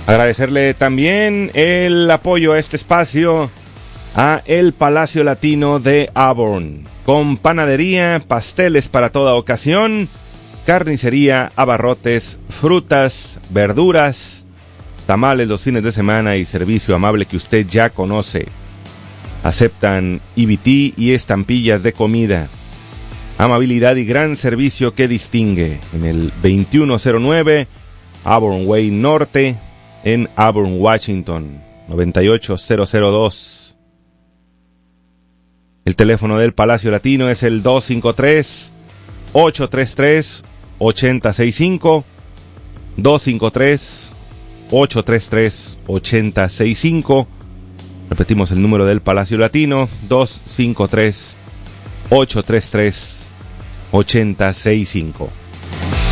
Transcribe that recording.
Agradecerle también el apoyo a este espacio a el Palacio Latino de Auburn, con panadería, pasteles para toda ocasión, carnicería, abarrotes, frutas, verduras, tamales los fines de semana y servicio amable que usted ya conoce. Aceptan EBT y estampillas de comida. Amabilidad y gran servicio que distingue en el 2109 Auburn Way Norte en Auburn, Washington, 98002. El teléfono del Palacio Latino es el 253-833-8065, 253-833-8065. Repetimos el número del Palacio Latino, 253-833-8065.